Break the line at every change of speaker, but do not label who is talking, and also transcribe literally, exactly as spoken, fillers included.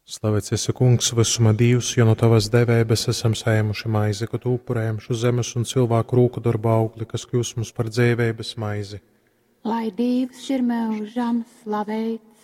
Slavēts esi, Kungs, visuma Dievs, jo no tavas devības esam saēmuši maizi, ko tu upurējuši uz zemes un cilvēku rūku darba augli, kas kļūst mums par dzīvības maizi.
Lai Dievs ir mūžam slavēts.